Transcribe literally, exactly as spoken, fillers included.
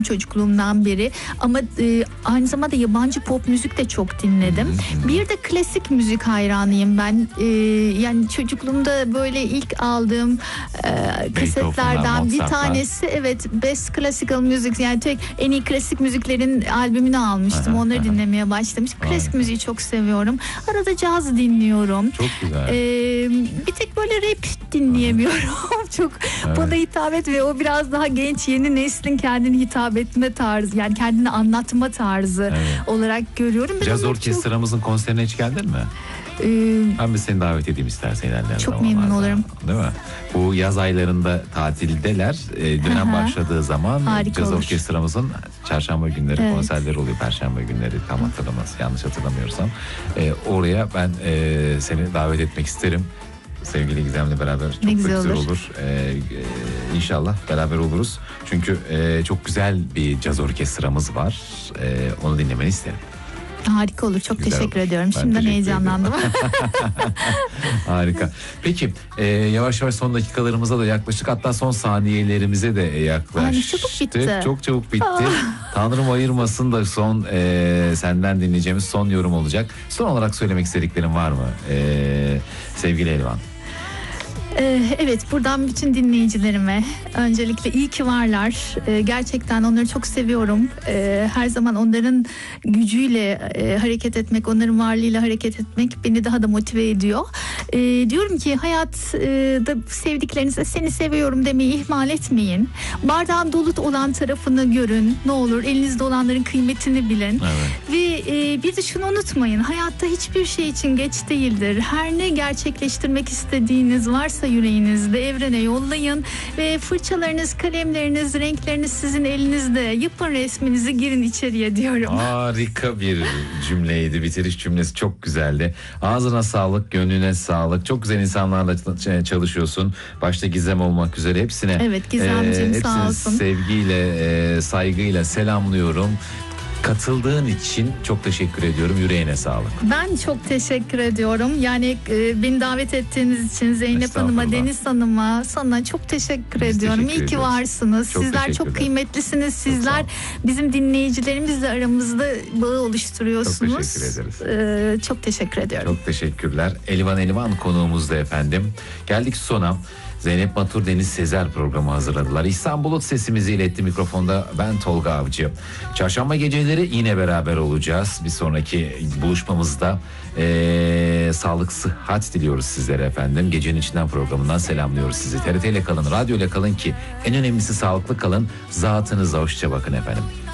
çocukluğumdan beri ama e, aynı zamanda yabancı pop müzik de çok dinledim. Hmm. Bir de klasik müzik hayranıyım ben. E, yani çocukluğumda böyle ilk aldığım e, kasetlerden bir tanesi evet Best Classical Music, yani tek en iyi klasik müziklerin albümünü almıştım. Aha, onları aha. dinlemeye başlamıştım. Klasik Aynen. müziği çok seviyorum. Arada caz dinliyorum. Çok güzel. E, bir tek böyle rap dinleyemiyorum. çok evet. bana hitap etmiyor. O biraz daha genç yeni neslin kendini hitap etme tarzı, yani kendini anlatma tarzı evet. olarak görüyorum. Caz orkestramızın çok... konserine hiç geldin mi? Ee, ben de seni davet edeyim istersen ilerleyen Çok zamanlarda. Memnun olurum. Değil mi? Bu yaz aylarında tatildeler. Ee, dönem Aha. başladığı zaman Harika caz olur. orkestramızın çarşamba günleri evet. konserleri oluyor. Perşembe günleri tam hatırlamaz, yanlış hatırlamıyorsam. Ee, oraya ben e, seni davet etmek isterim. Sevgili Gizem'le beraber çok güzel, güzel olur. olur. Ee, e, inşallah beraber oluruz. Çünkü e, çok güzel bir caz orkestramız var. E, onu dinlemeni isterim. Harika olur. Çok güzel teşekkür olur. ediyorum. Ben Şimdiden teşekkür heyecanlandım. Harika. Peki e, yavaş yavaş son dakikalarımıza da yaklaştık. Hatta son saniyelerimize de yaklaştık. Ay, çabuk bitti. Çok çabuk bitti. Tanrım ayırmasın da son e, senden dinleyeceğimiz son yorum olacak. Son olarak söylemek istediklerin var mı? E, sevgili Elvan. Evet, buradan bütün dinleyicilerime öncelikle iyi ki varlar. Gerçekten onları çok seviyorum. Her zaman onların gücüyle hareket etmek, onların varlığıyla hareket etmek beni daha da motive ediyor. Diyorum ki hayatta sevdiklerinize seni seviyorum demeyi ihmal etmeyin. Bardağın dolu olan tarafını görün. Ne olur elinizde olanların kıymetini bilin. Evet. Ve bir de şunu unutmayın. Hayatta hiçbir şey için geç değildir. Her ne gerçekleştirmek istediğiniz varsa yüreğinizde evrene yollayın ve fırçalarınız, kalemleriniz, renkleriniz sizin elinizde. Yapın resminizi, girin içeriye diyorum. Harika bir cümleydi. Bitiriş cümlesi çok güzeldi. Ağzına sağlık, gönlüne sağlık. Çok güzel insanlarla çalışıyorsun. Başta Gizem olmak üzere hepsine. Evet Gizemciğim e, sağ olsun. Sevgiyle, e, saygıyla selamlıyorum. Katıldığın için çok teşekkür ediyorum. Yüreğine sağlık. Ben çok teşekkür ediyorum. Yani e, beni davet ettiğiniz için Zeynep Hanım'a, Deniz Hanım'a, sana çok teşekkür Biz ediyorum. Teşekkür İyi ki varsınız. Çok Sizler çok kıymetlisiniz. Sizler çok bizim dinleyicilerimizle aramızda bağı oluşturuyorsunuz. Çok teşekkür ederiz. Ee, çok teşekkür ediyorum. Çok teşekkürler. Elvan Elvan konuğumuzda efendim. Geldik sona. Zeynep Matur, Deniz Sezer programı hazırladılar. İhsan Bulut sesimizi iletti, mikrofonda ben Tolga Avcı. Çarşamba geceleri yine beraber olacağız. Bir sonraki buluşmamızda ee, sağlık, sıhhat diliyoruz sizlere efendim. Gecenin içinden programından selamlıyoruz sizi. T R T ile kalın, radyo ile kalın ki en önemlisi sağlıklı kalın. Zatınıza hoşça bakın efendim.